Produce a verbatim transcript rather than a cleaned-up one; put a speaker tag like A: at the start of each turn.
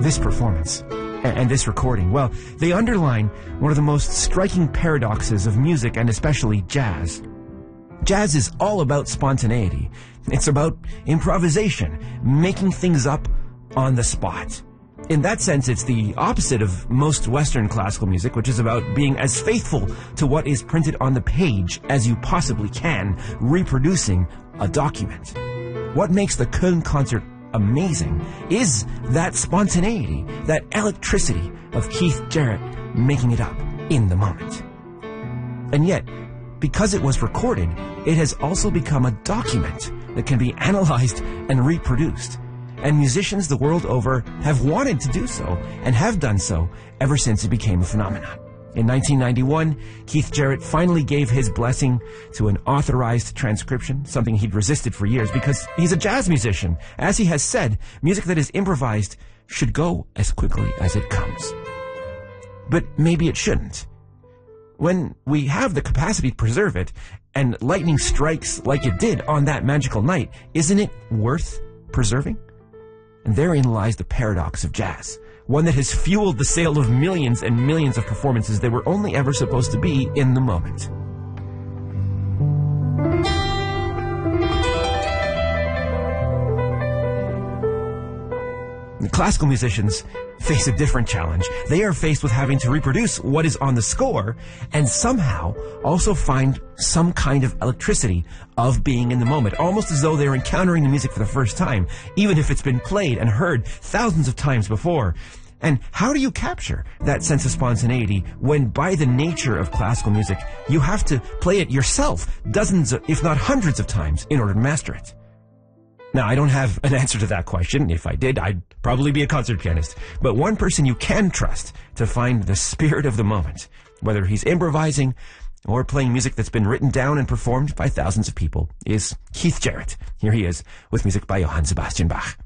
A: this performance and this recording? Well, they underline one of the most striking paradoxes of music, and especially jazz. Jazz is all about spontaneity. It's about improvisation, making things up on the spot. In that sense, it's the opposite of most Western classical music, which is about being as faithful to what is printed on the page as you possibly can, reproducing a document. What makes the Köln concert amazing is that spontaneity, that electricity of Keith Jarrett making it up in the moment. And yet, because it was recorded, it has also become a document that can be analyzed and reproduced. And musicians the world over have wanted to do so, and have done so ever since it became a phenomenon. In nineteen ninety-one, Keith Jarrett finally gave his blessing to an authorized transcription, something he'd resisted for years because he's a jazz musician. As he has said, music that is improvised should go as quickly as it comes. But maybe it shouldn't. When we have the capacity to preserve it, and lightning strikes like it did on that magical night, isn't it worth preserving? And therein lies the paradox of jazz, one that has fueled the sale of millions and millions of performances that were only ever supposed to be in the moment. The classical musicians face a different challenge. They are faced with having to reproduce what is on the score and somehow also find some kind of electricity of being in the moment, almost as though they're encountering the music for the first time, even if it's been played and heard thousands of times before. And how do you capture that sense of spontaneity when, by the nature of classical music, you have to play it yourself dozens, if not hundreds of times in order to master it? Now, I don't have an answer to that question. If I did, I'd probably be a concert pianist. But one person you can trust to find the spirit of the moment, whether he's improvising or playing music that's been written down and performed by thousands of people, is Keith Jarrett. Here he is with music by Johann Sebastian Bach.